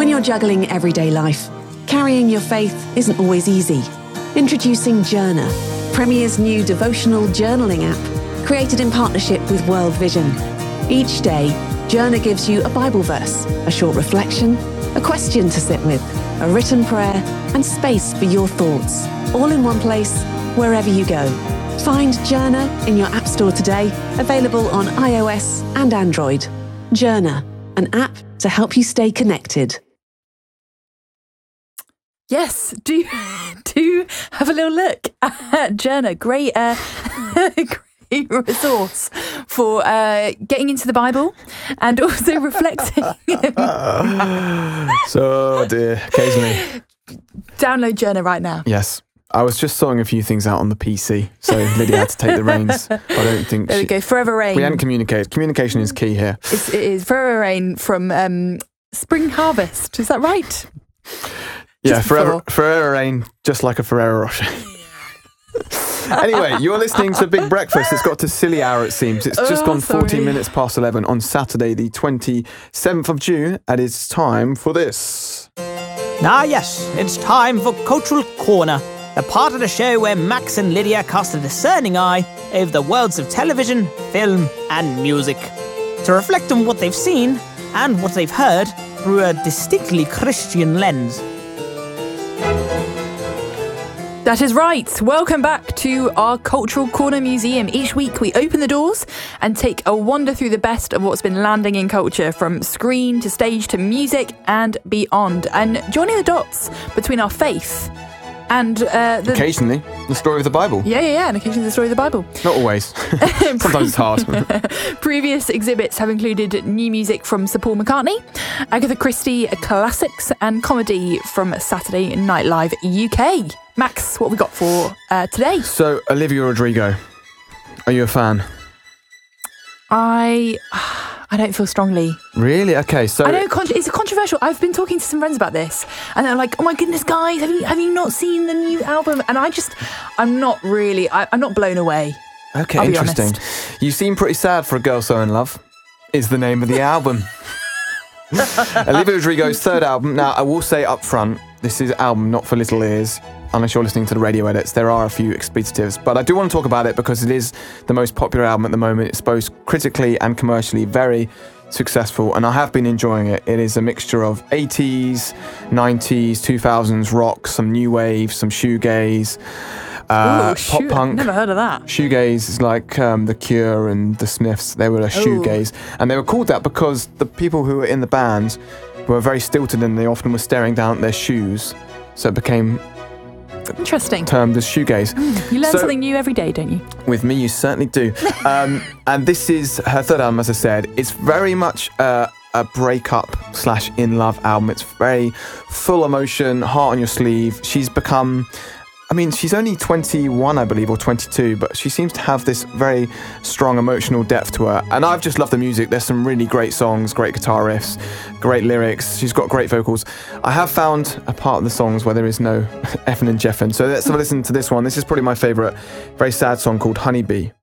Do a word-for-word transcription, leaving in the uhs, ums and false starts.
When you're juggling everyday life, carrying your faith isn't always easy. Introducing Journer, Premier's new devotional journaling app, created in partnership with World Vision. Each day, Journer gives you a Bible verse, a short reflection, a question to sit with, a written prayer, and space for your thoughts, all in one place, wherever you go. Find Journer in your App Store today, available on iOS and Android. Journer, an app to help you stay connected. Yes, do do have a little look at Journer. Great, uh, great resource for uh, getting into the Bible and also reflecting. So, dear, occasionally. Download Journer right now. Yes. I was just sorting a few things out on the P C, so Lydia had to take the reins. I don't think There she, we go, Forever Rain. We hadn't communicated. Communication is key here. It's, it is Forever Rain from um, Spring Harvest. Is that right? Yeah, Just forever, before. Ferrero Rain, just like a Ferrero Rocher. Anyway, you're listening to Big Breakfast. It's got to silly hour, it seems. It's just Oh, gone fourteen sorry. minutes past eleven on Saturday, the twenty-seventh of June, and it's time for this. Ah, yes, it's time for Cultural Corner, the part of the show where Max and Lydia cast a discerning eye over the worlds of television, film, and music, to reflect on what they've seen and what they've heard through a distinctly Christian lens. That is right. Welcome back to our Cultural Corner Museum. Each week we open the doors and take a wander through the best of what's been landing in culture, from screen to stage to music and beyond, and joining the dots between our faith and uh, the... Occasionally, the story of the Bible. Yeah, yeah, yeah, and occasionally the story of the Bible. Not always. Sometimes it's hard. Previous exhibits have included new music from Sir Paul McCartney, Agatha Christie classics, and comedy from Saturday Night Live U K. Max, what have we got for uh, today? So, Olivia Rodrigo, are you a fan? I I don't feel strongly. Really? Okay, so... I know con- it's controversial. I've been talking to some friends about this, and they're like, "Oh my goodness, guys, have you have you not seen the new album?" And I just, I'm not really, I, I'm not blown away. Okay, I'll be interesting. honest. You seem pretty sad for a girl so in love, is the name of the album. Olivia Rodrigo's third album. Now, I will say up front, this is an album not for little ears. Unless you're listening to the radio edits, there are a few expletives. But I do want to talk about it because it is the most popular album at the moment. It's both critically and commercially very successful, and I have been enjoying it. It is a mixture of eighties, nineties, two thousands rock, some new wave, some shoegaze, uh, Ooh, pop shoot, punk. Never heard of that. Shoegaze is like um, The Cure and The Smiths. They were a shoegaze. And they were called that because the people who were in the band were very stilted and they often were staring down at their shoes. So it became Interesting. termed as shoegaze. You learn So- something new every day, don't you? With me, you certainly do. Um, and this is her third album, as I said. It's very much uh, a breakup slash in love album. It's very full emotion, heart on your sleeve. She's become... I mean, she's only twenty-one, I believe, or twenty-two, but she seems to have this very strong emotional depth to her. And I've just loved the music. There's some really great songs, great guitar riffs, great lyrics. She's got great vocals. I have found a part of the songs where there is no effing and jeffing. So let's have a listen to this one. This is probably my favourite, very sad song called Honeybee.